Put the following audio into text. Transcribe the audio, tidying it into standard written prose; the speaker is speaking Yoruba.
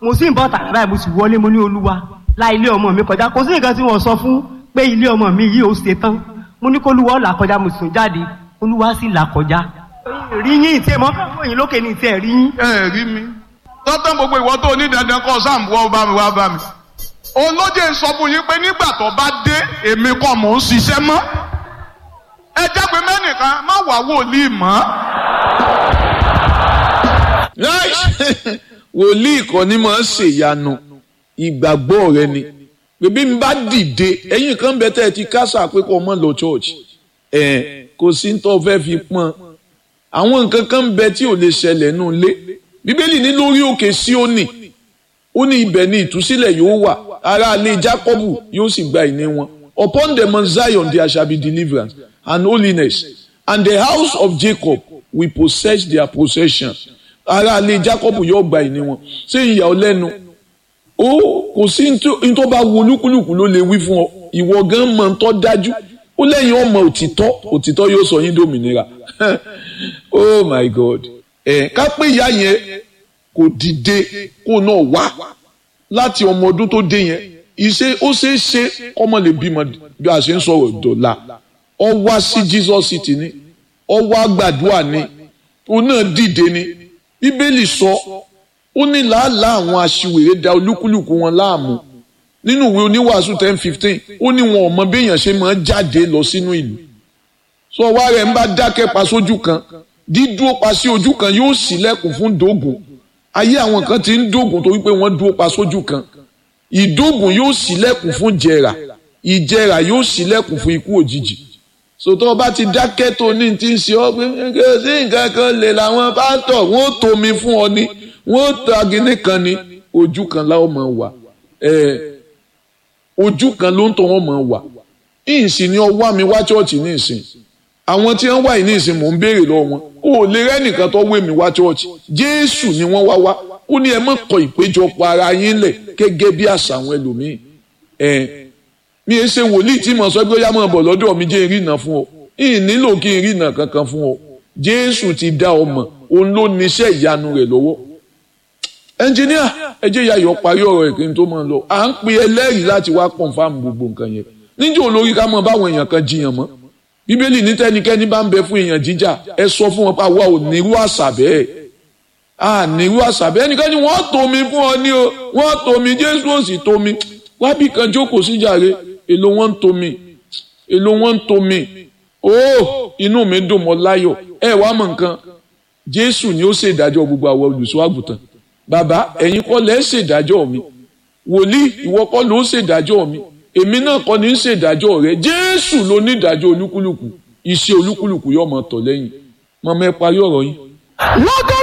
mo sì ń bọ̀ tààrà báyìí mo sì wọlé mo ní Olúwa la ilé ọmọ mi kọjá kò sí nǹkan tí wọ́n sọ fún pé ilé ọmọ mi yìí ó ṣe tán mo ní kó Olúwa là kọjá mo sùn jáde Olúwa sì là kọjá. rí yín tí ẹ mọ́ fẹ́ wọ̀nyí lókè ní tí ẹ rí yín. ẹ rí mi tọ́tàn gbogbo ìwọ tó ní dandan kọ́ sáàmù wọ́n bá mi wá bá mi. olóje sọ fún yín pé nígbà tó bá dé èmi kọ́ mò ń ṣiṣẹ́ mọ́. ẹ jẹ́ pé mẹ́nìkan má wà wòlíì mọ́. wòlíì kan ní máa ń ṣèyanu ìgbàgbọ́ rẹ ni bèbí mi bá dìde ẹ̀yin kan bẹ tẹ́ ẹ ti kásà pé kó mọ́ lọ church kò sí ní tó fẹ́ fi pọ́n àwọn nǹkan kan bẹ tí ò lè ṣẹlẹ̀ nù lé bíbélì ní lórí òkè Síónì ó ní ibẹ̀ ni ìtúsílẹ̀ yóò wà ará ilé Jákọ́bù yóò sì gba ìní wọn upon the Mount Zion there shall be deliverance and holiness and the house of Jacob will possess their possession ará ilé Jákọ́bù yóò gba ìní wọn ṣé ìyà ọ́ lẹ́nu ó kò sí ní tó bá wo olúkúlùkù ló lè wí fún ọ ìwọ gan mọ̀ ń tọ́ dájú ó lẹ́yìn ọmọ òtítọ́ yóò sọ yín dòmìnira oh my God ká pé ìyá yẹn kò dìde kó náà wá láti ọmọ ọdún tó dé yẹn ó ṣeé ṣe kọ́mọ lè bímọ bí a ṣe ń sọ̀rọ̀ dọ̀la ọ wá sí Jesus City ni ọ wá gbàdúrà ni ó náà dìde ni bíbélì sọ ó ní làálàá àwọn aṣiwèrè da olúkúlùkù wọn láàmú nínú ìwé oníwàásù 10:15 ó ní wọn ò mọ béèyàn ṣe máa jáde lọ sínú ìlú sọ wá rẹ̀ ń bá dákẹ́ pa sójú kan dídúró pa sí ojú kan yóò ṣílẹ̀kùn fún dógùn ayé àwọn kan ti ń dógùn torí pé wọ́n dúró pa sójú kan ìdógùn yóò ṣílẹ̀kùn fún jẹrà ìjẹrà yóò ṣílẹ̀kùn fún ikú òjijì sọtọ́ ọba ti dákẹ́ tó ní ti ń ṣe ọ́ pé sí nǹkan kan lè làwọn pásítọ̀ wọ́n tomi fún ọ ni wọ́n ta gíní kan ni ojú kan láwọn máa wà ojú kan ló ń tọ́ wọn máa wà ìsìn ni ọwọ́ mi wá chọ́ọ̀chì ní ìsìn àwọn tí wọ́n wà yìí ní ìsìn mò ń béèrè lọ́wọ́ wọn ó lè rẹ́nìkan tó wé mi wá chọ́ọ̀chì Jésù ni wọ́n wá ó ní ẹ má kọ ìpéjọpọ̀ ara yín lẹ̀ gẹ́gẹ́ bí àṣà àwọn ẹlòmíín mi ẹ ṣe wòlíì tí mo sọ pé ó yá máa bọ̀ lọ́dọ̀ mi jẹ́ ìrìnà fún ọ ìyìn nílò kí n rìnà kankan fún ọ Jésù ti dá ọ mọ̀ òun ló níṣẹ́ ìyanu rẹ̀ lọ́wọ́ ẹnjìníà ẹ jẹ́ ìyá yọ parí ọ̀rọ̀ ìpín tó máa lọ à ń pe ẹlẹ́rìí láti wá kọ̀ǹfàmù gbogbo nǹkan yẹn níjẹ́ olórí ká mọ̀ báwọn èèyàn kan jiyàn mọ́ bíbélì ní tẹ́nikẹ́ni bá ń bẹ fún èèyàn jíjà ẹ sọ fún wọn pa wá ò nírú àṣà bẹ́ẹ̀ nírú àṣà bẹ́ẹ̀ ẹnikẹ́ni wọ́n tomi fún ọ ní o wọ́n tomi Jésù ò sì tomi wábì kan jókòó sí jàre èlò wọn ń tomi inú mi dùn mọ́ láyọ̀ ẹ wá mọ̀ nǹkan Jésù ni ó ṣèdájọ́ gbogbo àwọn olùṣọ́ àgùntàn bàbá ẹ̀yin kọ́ lẹ́ ṣèdájọ́ mi wòlíì ìwọ kọ́ ló ṣèdájọ́ mi èmi náà kọ́ ní ṣèdájọ́ rẹ Jésù ló ní ìdájọ́ olúkúlùkù iṣẹ́ olúkúlùkù yóò máa tọ̀ lẹ́yìn mọ̀mọ́ ẹ parí ọ̀rọ̀ yín. lọ́gọ́